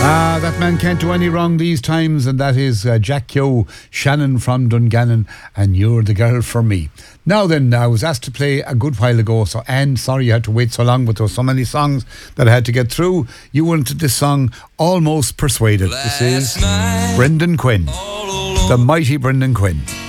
That man can't do any wrong these times, and that is Jack Keogh, Shannon from Dungannon, and You're the Girl for Me. Now then, I was asked to play a good while ago, so Anne, sorry you had to wait so long, but there were so many songs that I had to get through. You wanted this song, Almost Persuaded. This is Brendan Quinn, the mighty Brendan Quinn.